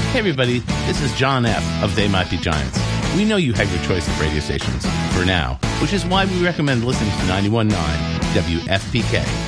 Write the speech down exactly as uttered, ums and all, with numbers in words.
Hey everybody, this is John F. of They Might Be Giants. We know you have your choice of radio stations for now, which is why we recommend listening to ninety-one point nine W F P K.